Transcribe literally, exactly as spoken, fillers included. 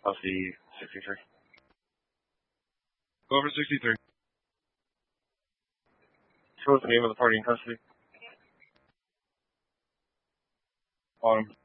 I'll see sixty-three. Go over sixty-three. So what's the name of the party in custody? Autumn.